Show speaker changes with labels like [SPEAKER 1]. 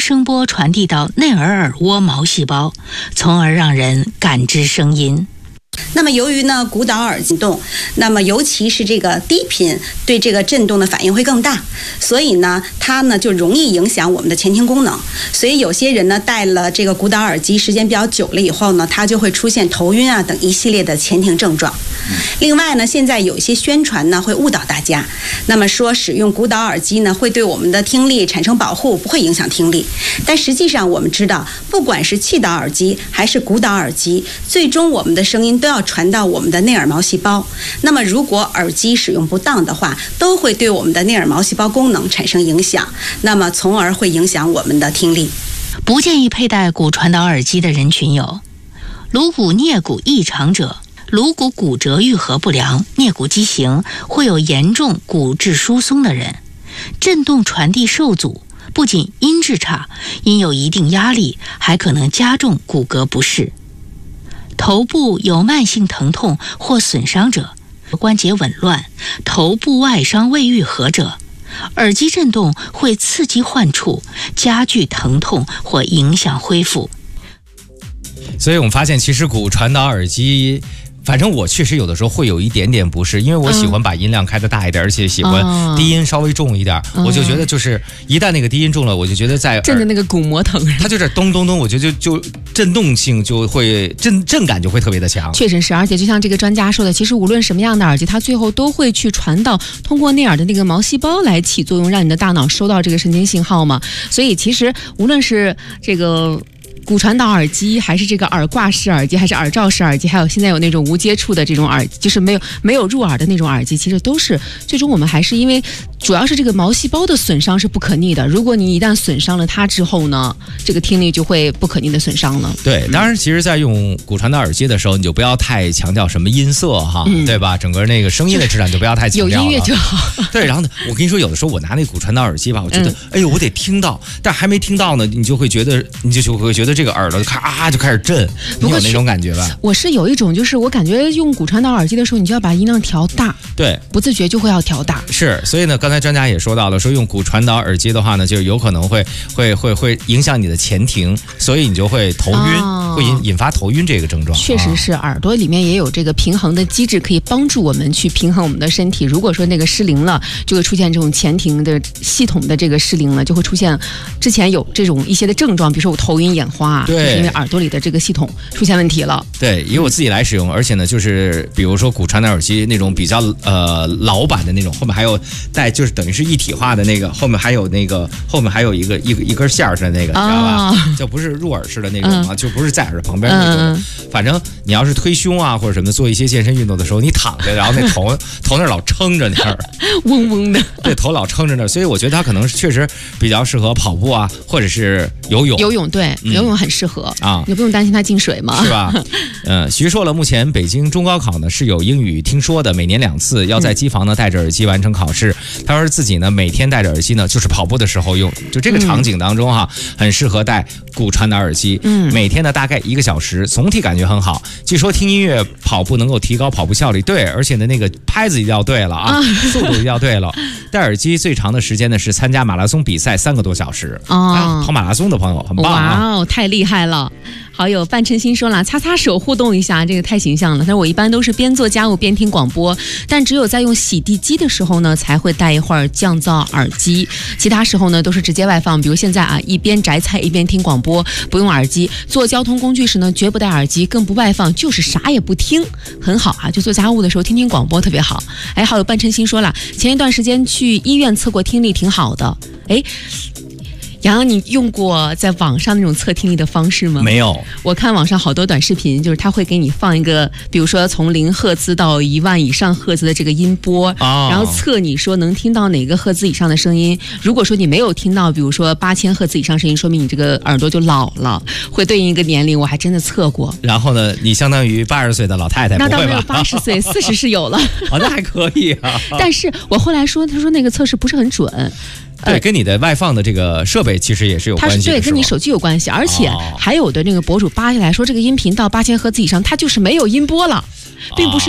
[SPEAKER 1] 声波传递到内耳蜗毛细胞，从而让人感知声音。
[SPEAKER 2] 那么由于呢鼓导耳震动，那么尤其是这个低频对这个震动的反应会更大，所以呢它呢就容易影响我们的前庭功能。所以有些人呢戴了这个鼓导耳机时间比较久了以后呢，他就会出现头晕啊等一系列的前庭症状。另外呢，现在有一些宣传呢会误导大家，那么说使用鼓导耳机呢会对我们的听力产生保护，不会影响听力。但实际上我们知道，不管是气导耳机还是鼓导耳机，最终我们的声音都要传到我们的内耳毛细胞。那么如果耳机使用不当的话，都会对我们的内耳毛细胞功能产生影响，那么从而会影响我们的听力。
[SPEAKER 1] 不建议佩戴骨传导耳机的人群有：颅骨颞骨异常者，颅骨骨折愈合不良、颞骨畸形，会有严重骨质疏松的人，振动传递受阻，不仅音质差，因有一定压力，还可能加重骨骼不适。头部有慢性疼痛或损伤者，关节紊乱、头部外伤未愈合者，耳机震动会刺激患处，加剧疼痛或影响恢复。
[SPEAKER 3] 所以我们发现，其实骨传导耳机，反正我确实有的时候会有一点点不适，因为我喜欢把音量开得大一点，而且喜欢低音稍微重一点。我就觉得就是一旦那个低音重了，我就觉得在
[SPEAKER 4] 震的那个鼓膜疼，
[SPEAKER 3] 它就是咚咚咚，我觉得就震动性就会震感就会特别的强。
[SPEAKER 4] 确实是，而且就像这个专家说的，其实无论什么样的耳机，它最后都会去传到通过内耳的那个毛细胞来起作用，让你的大脑收到这个神经信号嘛。所以其实无论是这个骨传导耳机，还是这个耳挂式耳机，还是耳罩式耳机，还有现在有那种无接触的这种耳机，就是没有入耳的那种耳机，其实都是最终我们还是因为主要是这个毛细胞的损伤是不可逆的。如果你一旦损伤了它之后呢，这个听力就会不可逆的损伤了。
[SPEAKER 3] 对，当然其实在用骨传导耳机的时候，你就不要太强调什么音色哈，对吧？整个那个声音的质量就不要太强调了，
[SPEAKER 4] 有音乐就好。
[SPEAKER 3] 对，然后呢，我跟你说，有的时候我拿那骨传导耳机吧，我觉得，哎呦，我得听到，但还没听到呢，你就会觉得这个耳朵咔就开始震，你有那种感觉吧？
[SPEAKER 4] 我是有一种，就是我感觉用骨传导耳机的时候，你就要把音量调大，
[SPEAKER 3] 对，
[SPEAKER 4] 不自觉就会要调大。
[SPEAKER 3] 是，所以呢，刚才专家也说到了，说用骨传导耳机的话呢，就有可能会影响你的前庭，所以你就会头晕，会引发头晕这个症状。
[SPEAKER 4] 确实是，耳朵里面也有这个平衡的机制，可以帮助我们去平衡我们的身体。如果说那个失灵了，就会出现这种前庭的系统的这个失灵了，就会出现之前有这种一些的症状，比如说我头晕眼花，
[SPEAKER 3] 对，
[SPEAKER 4] 就是因为耳朵里的这个系统出现问题了。
[SPEAKER 3] 对，以我自己来使用，而且呢，就是比如说骨传导耳机那种比较老版的那种，后面还有带就是等于是一体化的那个，后面还有一根线儿似的那个，你知道吧？就不是入耳式的那种啊，就不是在耳旁边那种。反正你要是推胸啊或者什么做一些健身运动的时候，你躺着，然后那头那老撑着那儿，
[SPEAKER 4] 嗡嗡的，
[SPEAKER 3] 对，头老撑着那儿，所以我觉得它可能确实比较适合跑步啊，或者是游泳。
[SPEAKER 4] 游泳对，游泳很适合啊，你不用担心它进水嘛，
[SPEAKER 3] 是吧？徐说了，目前北京中高考呢是有英语听说的，每年2次，要在机房呢戴着耳机完成考试。他说自己呢每天戴着耳机呢，就是跑步的时候用，就这个场景当中哈，很适合戴骨传导耳机。每天呢大概1个小时，总体感觉很好。据说听音乐跑步能够提高跑步效率，对，而且呢那个拍子一定要对了啊，速度一定要对了。戴耳机最长的时间呢是参加马拉松比赛3个多小时。跑马拉松的朋友很棒啊！
[SPEAKER 4] 哇哦，太厉害了！好友半称心说了，擦擦手互动一下，这个太形象了。他说我一般都是边做家务边听广播，但只有在用洗地机的时候呢，才会戴一会儿降噪耳机，其他时候呢都是直接外放。比如现在啊，一边摘菜一边听广播，不用耳机。坐交通工具时呢，绝不戴耳机，更不外放，就是啥也不听，很好啊。就做家务的时候听听广播特别好。哎，好友半称心说了，前一段时间去医院测过听力，挺好的。哎。洋洋，你用过在网上那种测听力的方式吗？
[SPEAKER 3] 没有。
[SPEAKER 4] 我看网上好多短视频，就是他会给你放一个，比如说从0赫兹到1万以上赫兹的这个音波，然后测你说能听到哪个赫兹以上的声音。如果说你没有听到，比如说8000赫兹以上声音，说明你这个耳朵就老了，会对应一个年龄。我还真的测过。
[SPEAKER 3] 然后呢，你相当于80岁的老太太，
[SPEAKER 4] 那倒没有80岁，40是有了。
[SPEAKER 3] 那还可以啊。
[SPEAKER 4] 但是我后来说，他说那个测试不是很准。
[SPEAKER 3] 对，跟你的外放的这个设备其实也是有关系的，
[SPEAKER 4] 对，跟你手机有关系，而且还有的那个博主扒下来说，这个音频到8000赫兹以上，它就是没有音波了，并不是。